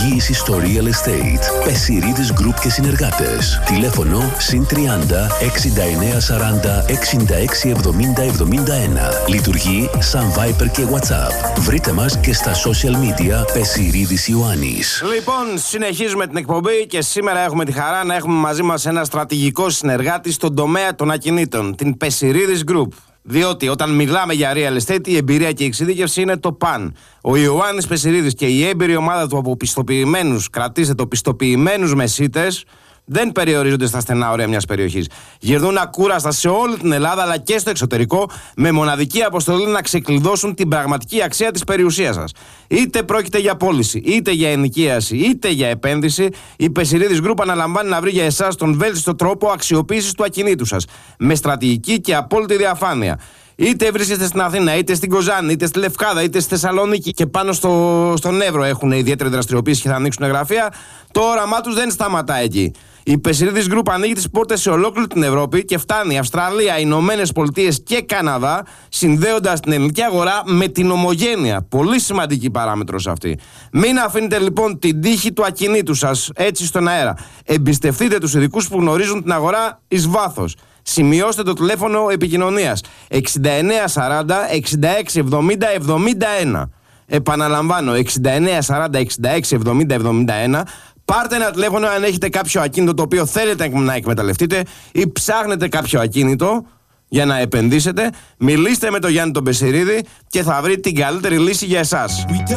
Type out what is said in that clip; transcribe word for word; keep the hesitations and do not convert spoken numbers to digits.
Εγγύηση στο Real Estate. Πεσιρίδης Group και συνεργάτες. Τηλέφωνο συν τριάντα εξήντα εννέα σαράντα εξήντα έξι εβδομήντα εβδομήντα ένα. Λειτουργεί σαν Viber και WhatsApp. Βρείτε μας και στα social media Πεσιρίδης Ιωάννης. Λοιπόν, συνεχίζουμε την εκπομπή και σήμερα έχουμε τη χαρά να έχουμε μαζί μας ένα στρατηγικό συνεργάτη στον τομέα των ακινήτων, την Πεσιρίδης Group. Διότι όταν μιλάμε για real estate, η εμπειρία και η εξειδίκευση είναι το παν. Ο Ιωάννης Πεσιρίδης και η έμπειρη ομάδα του από πιστοποιημένους, κρατήστε το, πιστοποιημένους μεσίτες, δεν περιορίζονται στα στενά όρια μιας περιοχής. Γυρνούν ακούραστα σε όλη την Ελλάδα αλλά και στο εξωτερικό, με μοναδική αποστολή να ξεκλειδώσουν την πραγματική αξία της περιουσίας σας. Είτε πρόκειται για πώληση, είτε για ενοικίαση, είτε για επένδυση, η Πεσιρίδης Group αναλαμβάνει να βρει για εσάς τον βέλτιστο τρόπο αξιοποίησης του ακινήτου σας, με στρατηγική και απόλυτη διαφάνεια. Είτε βρίσκεστε στην Αθήνα, είτε στην Κοζάνη, είτε στη Λευκάδα, είτε στη Θεσσαλονίκη και πάνω στο, στον Εύρο έχουν ιδιαίτερη δραστηριοποίηση και θα ανοίξουν γραφεία, το όραμά τους δεν σταματά εκεί. Η Πεσιρίδης Group ανοίγει τις πόρτες σε ολόκληρη την Ευρώπη και φτάνει Αυστραλία, Ηνωμένες Πολιτείες και Καναδά, συνδέοντας την ελληνική αγορά με την ομογένεια. Πολύ σημαντική παράμετρος αυτή. Μην αφήνετε λοιπόν την τύχη του ακινήτου σας έτσι στον αέρα. Εμπιστευτείτε τους ειδικούς που γνωρίζουν την αγορά εις βάθος. Σημειώστε το τηλέφωνο επικοινωνίας εξήντα εννέα σαράντα εξήντα έξι εβδομήντα εβδομήντα ένα. Επαναλαμβάνω, εξήντα εννέα σαράντα εξήντα έξι εβδομήντα εβδομήντα ένα. Πάρτε ένα τηλέφωνο αν έχετε κάποιο ακίνητο το οποίο θέλετε να εκμεταλλευτείτε ή ψάχνετε κάποιο ακίνητο για να επενδύσετε. Μιλήστε με τον Γιάννη τον Πεσιρίδη και θα βρείτε την καλύτερη λύση για εσάς.